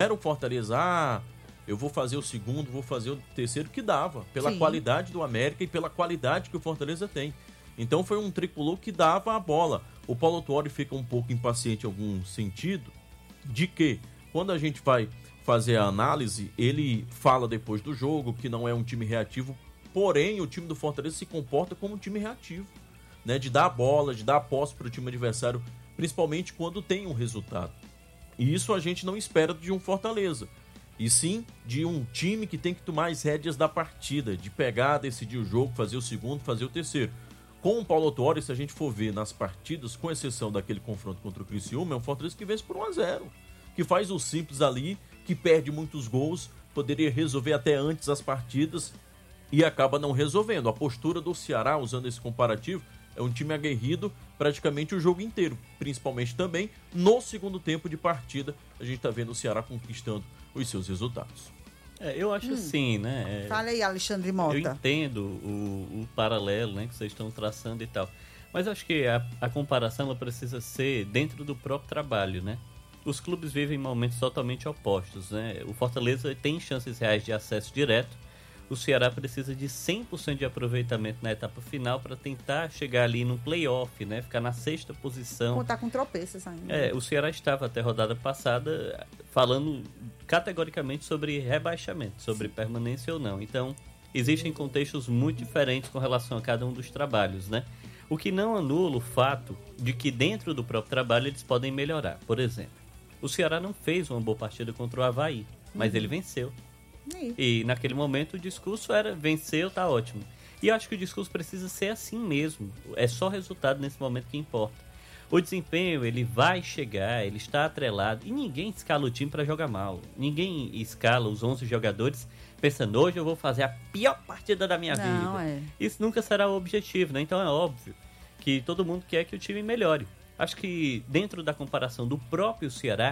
era o Fortaleza, eu vou fazer o segundo, vou fazer o terceiro, que dava, pela qualidade do América e pela qualidade que o Fortaleza tem. Então foi um tricolor que dava a bola. O Paulo Tuori fica um pouco impaciente em algum sentido, de que quando a gente vai fazer a análise, ele fala depois do jogo que não é um time reativo, porém o time do Fortaleza se comporta como um time reativo, né? De dar a bola, de dar a posse para o time adversário, principalmente quando tem um resultado. E isso a gente não espera de um Fortaleza, e sim de um time que tem que tomar as rédeas da partida, de pegar, decidir o jogo, fazer o segundo, fazer o terceiro. Com o Paulo Tuori, se a gente for ver nas partidas, com exceção daquele confronto contra o Criciúma, é um Fortaleza que vence por 1-0, que faz o simples ali, que perde muitos gols, poderia resolver até antes as partidas e acaba não resolvendo. A postura do Ceará, usando esse comparativo, é um time aguerrido praticamente o jogo inteiro, principalmente também no segundo tempo de partida, a gente está vendo o Ceará conquistando os seus resultados. Eu acho assim, né? Fala aí, Alexandre Mota. Eu entendo o paralelo, né, que vocês estão traçando e tal, mas eu acho que a comparação ela precisa ser dentro do próprio trabalho, né? Os clubes vivem momentos totalmente opostos, né? O Fortaleza tem chances reais de acesso direto. O Ceará precisa de 100% de aproveitamento na etapa final para tentar chegar ali no play-off, né? Ficar na 6ª posição. Contar com tropeços ainda. O Ceará estava até a rodada passada falando categoricamente sobre rebaixamento, sobre permanência ou não. Então, existem contextos muito diferentes com relação a cada um dos trabalhos, né? O que não anula o fato de que dentro do próprio trabalho eles podem melhorar. Por exemplo, o Ceará não fez uma boa partida contra o Avaí, mas ele venceu. E naquele momento o discurso era venceu, tá ótimo. E eu acho que o discurso precisa ser assim mesmo. É só resultado nesse momento que importa. O desempenho, ele vai chegar, ele está atrelado e ninguém escala o time para jogar mal. Ninguém escala os 11 jogadores pensando, hoje eu vou fazer a pior partida da minha vida. Isso nunca será o objetivo, né? Então é óbvio que todo mundo quer que o time melhore. Acho que dentro da comparação do próprio Ceará,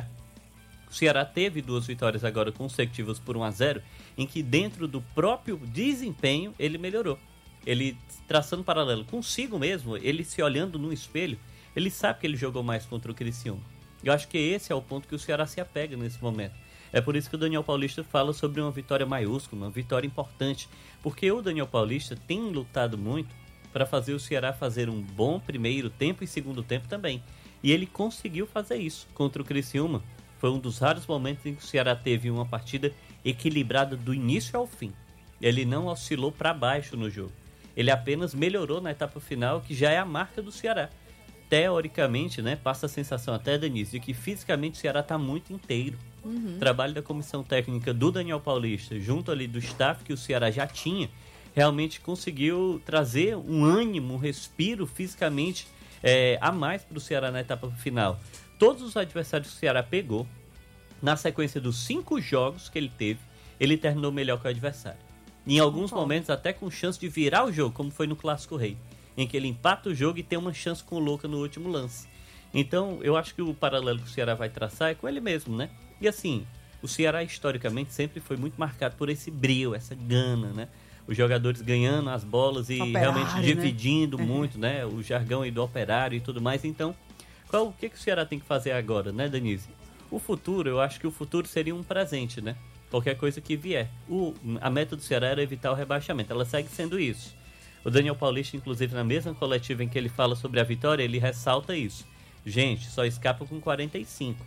o Ceará teve 2 vitórias agora consecutivas por 1-0, em que dentro do próprio desempenho ele melhorou. Ele, traçando paralelo consigo mesmo, ele se olhando no espelho, ele sabe que ele jogou mais contra o Criciúma. Eu acho que esse é o ponto que o Ceará se apega nesse momento. É por isso que o Daniel Paulista fala sobre uma vitória maiúscula, uma vitória importante, porque o Daniel Paulista tem lutado muito para fazer o Ceará fazer um bom primeiro tempo e segundo tempo também. E ele conseguiu fazer isso contra o Criciúma. Foi um dos raros momentos em que o Ceará teve uma partida equilibrada do início ao fim. Ele não oscilou para baixo no jogo. Ele apenas melhorou na etapa final, que já é a marca do Ceará. Teoricamente, né, passa a sensação até, Denise, de que fisicamente o Ceará está muito inteiro. O trabalho da comissão técnica do Daniel Paulista, junto ali do staff que o Ceará já tinha, realmente conseguiu trazer um ânimo, um respiro fisicamente a mais para o Ceará na etapa final. Todos os adversários que o Ceará pegou, na sequência dos 5 jogos que ele teve, ele terminou melhor que o adversário. Em alguns momentos até com chance de virar o jogo, como foi no Clássico Rei, em que ele empata o jogo e tem uma chance com o Luca no último lance. Então, eu acho que o paralelo que o Ceará vai traçar é com ele mesmo, né? E assim, o Ceará historicamente sempre foi muito marcado por esse brio, essa gana, né? Os jogadores ganhando as bolas e realmente dividindo muito, né? O jargão aí do operário e tudo mais. Então, o que o Ceará tem que fazer agora, né, Denise? O futuro, eu acho que o futuro seria um presente, né? Qualquer coisa que vier. A meta do Ceará era evitar o rebaixamento. Ela segue sendo isso. O Daniel Paulista, inclusive, na mesma coletiva em que ele fala sobre a vitória, ele ressalta isso. Gente, só escapa com 45.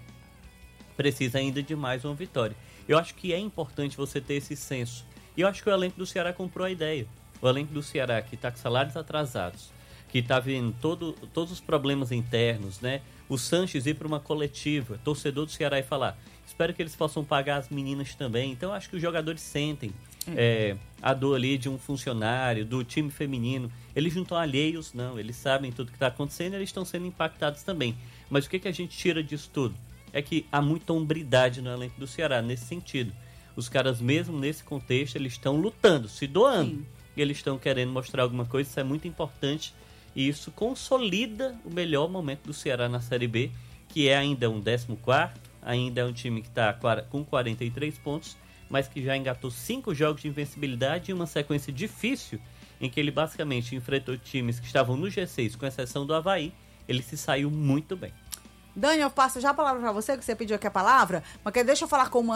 Precisa ainda de mais uma vitória. Eu acho que é importante você ter esse senso. E eu acho que o elenco do Ceará comprou a ideia. O elenco do Ceará, que está com salários atrasados, que está vendo todos os problemas internos, né? O Sanches ir para uma coletiva, torcedor do Ceará, e falar, espero que eles possam pagar as meninas também. Então, acho que os jogadores sentem a dor ali de um funcionário, do time feminino. Eles não estão alheios, não. Eles sabem tudo que está acontecendo e eles estão sendo impactados também. Mas o que a gente tira disso tudo? É que há muita hombridade no elenco do Ceará, nesse sentido. Os caras, mesmo nesse contexto, eles estão lutando, se doando. Sim. Eles estão querendo mostrar alguma coisa, isso é muito importante. E isso consolida o melhor momento do Ceará na Série B, que é ainda um 14º, ainda é um time que está com 43 pontos, mas que já engatou 5 jogos de invencibilidade e uma sequência difícil, em que ele basicamente enfrentou times que estavam no G6, com exceção do Avaí. Ele se saiu muito bem. Dani, eu passo já a palavra para você, que você pediu aqui a palavra, mas deixa eu falar com o